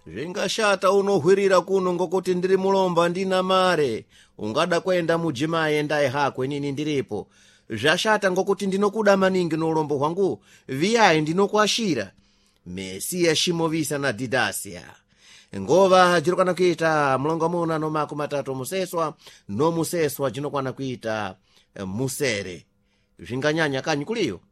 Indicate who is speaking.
Speaker 1: zvingashata unohwirira kuno ngokuti ndiri mulomba ndina mare, ungada kwenda mujimaye ndaye hakwe nini ndiripo. Zvashata ngokuti ndinokuda maningi nolombo hwangu, viyayi ndinokuashira. Mesiya Shimovisa na Didasia. Ngova jirokana kuita mlongo muna no mako matatu museswa, no museswa jinokwana kuita musere. Zvinganyanya kanyi kuliyo.